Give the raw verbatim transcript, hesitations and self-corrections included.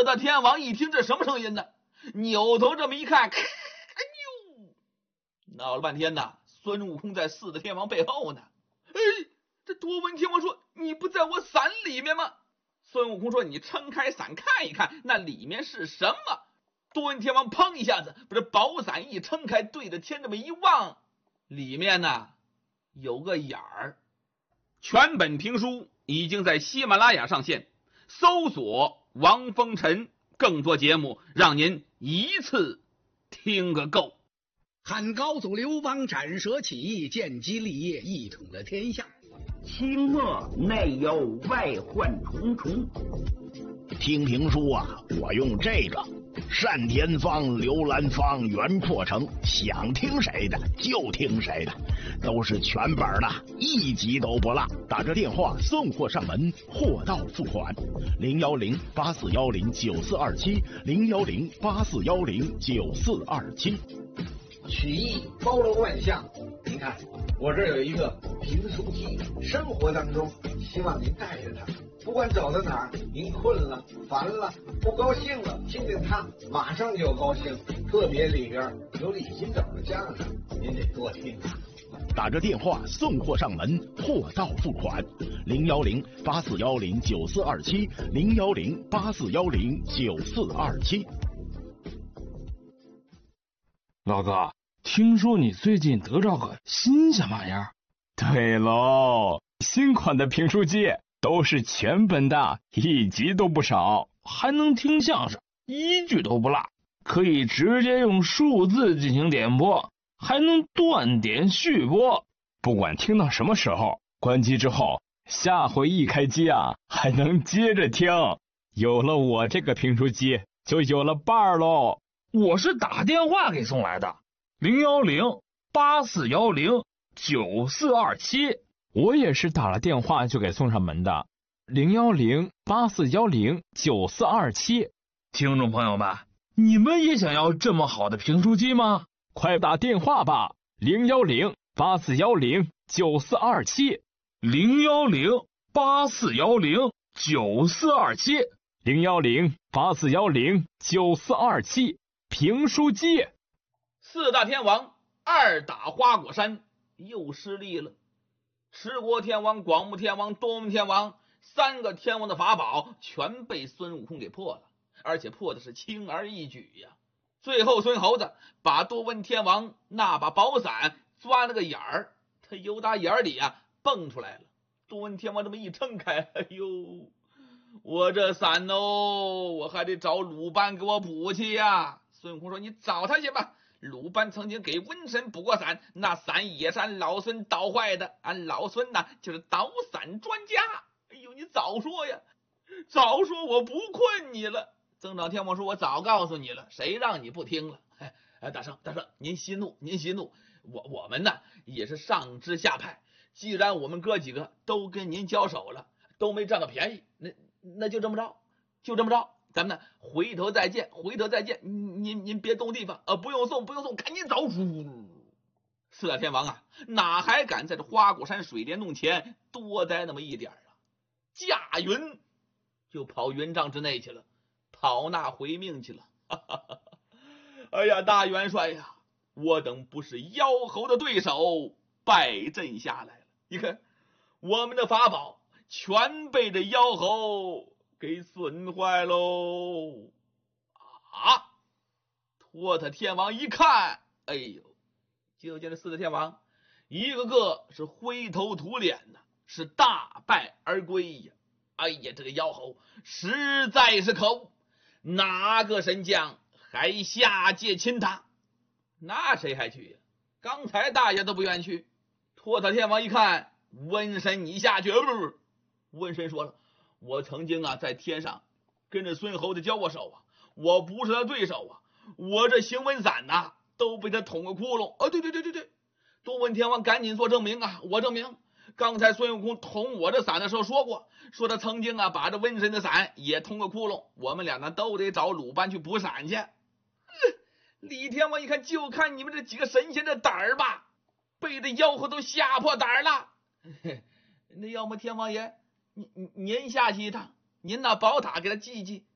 四大天王一听这什么声音呢，扭头这么一看，哎呦，闹了半天呢，孙悟空在四大天王背后呢。哎，这多闻天王说：“你不在我伞里面吗？”孙悟空说：“你撑开伞看一看，那里面是什么？”多闻天王砰一下子把这宝伞一撑开，对着天这么一望，里面呢有个眼儿。全本评书已经在喜马拉雅上线，搜索王风尘，更多节目让您一次听个够。 汉高祖刘邦斩蛇起义，建基立业，一统了天下。 清末内忧外患重重。 听评书啊，我用这个单田芳、刘兰芳、袁阔成，想听谁的就听谁的，都是全本的，一集都不落。打这电话送货上门，货到付款。零幺零八四幺零九四二七，零幺零八四幺零九四二七。 曲艺包罗万象，您看我这有一个评书机，生活当中希望您带着它，不管走到哪儿，您困了、烦了、不高兴了，听听它，马上就高兴。特别里边有李金斗的相声，您得多听啊。 打着电话送货上门，货到付款。零幺零八四幺零九四二七，零幺零八四幺零九四二七。 老哥，听说你最近得着个新鲜玩意儿？ 对喽，新款的评书机都是全本的，一集都不少， 还能听相声，一句都不落，可以直接用数字进行点播，还能断点续播。 不管听到什么时候，关机之后，下回一开机啊，还能接着听。有了我这个评书机，就有了伴儿喽。 我是打电话给送来的，零幺零八四幺零九四二七。 我也是打了电话就给送上门的，零幺零八四幺零九四二七。 听众朋友们，你们也想要这么好的评书机吗？ 快打电话吧，零幺零八四幺零九四二七， 零幺零八四幺零九四二七， 零幺零八四幺零九四二七。评书机。 四大天王二打花果山又失利了，持国天王、广目天王、多闻天王三个天王的法宝全被孙悟空给破了，而且破的是轻而易举呀。最后孙猴子把多闻天王那把宝伞钻了个眼儿，他由打眼里啊蹦出来了。多闻天王这么一撑开，哎呦，我这伞哦，我还得找鲁班给我补去呀。孙悟空说：“你找他去吧，鲁班曾经给瘟神补过伞，那伞也是俺老孙捣坏的，俺老孙呐就是捣伞专家。哎呦，你早说呀，早说我不困你了。”增长天王说：“我早告诉你了，谁让你不听了？”哎哎，大圣大圣，您息怒，您息怒，我我们呢也是上知下派，既然我们哥几个都跟您交手了，都没占到便宜，那那就这么着，就这么着。咱们呢，回头再见，回头再见。您您别动地方，呃，不用送，不用送，赶紧走。四大天王啊，哪还敢在这花果山水帘洞前多待那么一点啊？驾云就跑云帐之内去了，跑那回命去了。哈哈哈哈哎呀，大元帅呀，我等不是妖猴的对手，败阵下来了。你看，我们的法宝全被这妖猴给损坏喽！啊！托塔天王一看，哎呦，就见这四大天王一个个是灰头土脸呐，是大败而归呀！哎呀，这个妖猴实在是可恶，哪个神将还下界亲他？那谁还去呀？刚才大爷都不愿去。托塔天王一看，瘟神你下去，呃、不是瘟神说了。我曾经啊在天上跟着孙猴子交过手啊，我不是他对手啊，我这行文伞呐、啊、都被他捅个窟窿啊！对对对对对，多闻天王赶紧做证明啊！我证明，刚才孙悟空捅我这伞的时候说过，说他曾经啊把这瘟神的伞也捅个窟窿，我们俩呢都得找鲁班去补伞去。李天王一看，就看你们这几个神仙的胆儿吧，被这妖狐都吓破胆儿了。那要么天王爷，您您下去一趟，您那宝塔给他祭祭，